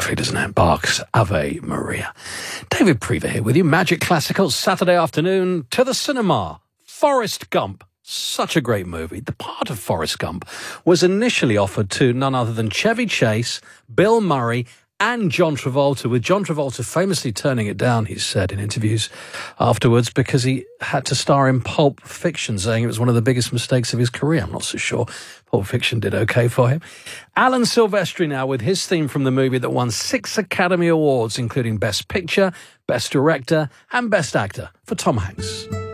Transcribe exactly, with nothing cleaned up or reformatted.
beautifully, doesn't it? Bach's Ave Maria. David Prever here with you. Magic Classical, Saturday afternoon to the cinema. Forrest Gump. Such a great movie. The part of Forrest Gump was initially offered to none other than Chevy Chase, Bill Murray, and John Travolta, with John Travolta famously turning it down, he said in interviews afterwards, because he had to star in Pulp Fiction, saying it was one of the biggest mistakes of his career. I'm not so sure Pulp Fiction did okay for him. Alan Silvestri now with his theme from the movie that won six Academy Awards, including Best Picture, Best Director, and Best Actor for Tom Hanks.